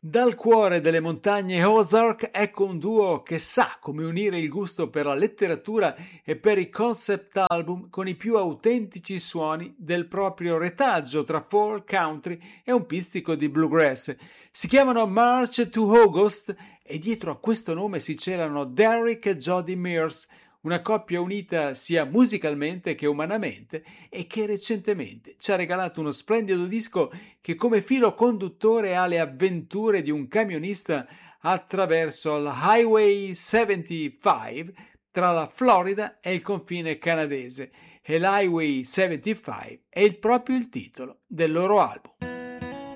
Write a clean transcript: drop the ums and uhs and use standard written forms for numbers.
Dal cuore delle montagne Ozark, ecco un duo che sa come unire il gusto per la letteratura e per i concept album con i più autentici suoni del proprio retaggio tra folk, country e un pizzico di bluegrass. Si chiamano March to August e dietro a questo nome si celano Derek e Jody Mears, una coppia unita sia musicalmente che umanamente e che recentemente ci ha regalato uno splendido disco che come filo conduttore ha le avventure di un camionista attraverso la Highway 75 tra la Florida e il confine canadese, e l'Highway 75 è proprio il titolo del loro album.